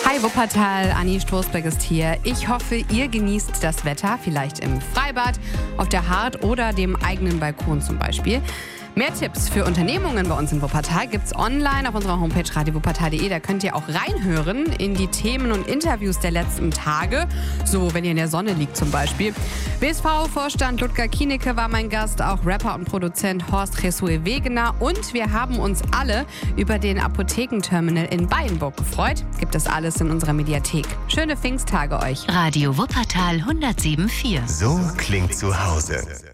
Hi Wuppertal, Anni Stoßberg ist hier. Ich hoffe, ihr genießt das Wetter, vielleicht im Freibad, auf der Hart oder dem eigenen Balkon zum Beispiel. Mehr Tipps für Unternehmungen bei uns in Wuppertal gibt's online auf unserer Homepage radiowuppertal.de. Da könnt ihr auch reinhören in die Themen und Interviews der letzten Tage. So, wenn ihr in der Sonne liegt zum Beispiel. BSV-Vorstand Ludger Kienecke war mein Gast, auch Rapper und Produzent Horst Jesue Wegener. Und wir haben uns alle über den Apothekenterminal in Beienburg gefreut. Gibt es alles in unserer Mediathek. Schöne Pfingsttage euch. Radio Wuppertal 107,4. So klingt zu Hause.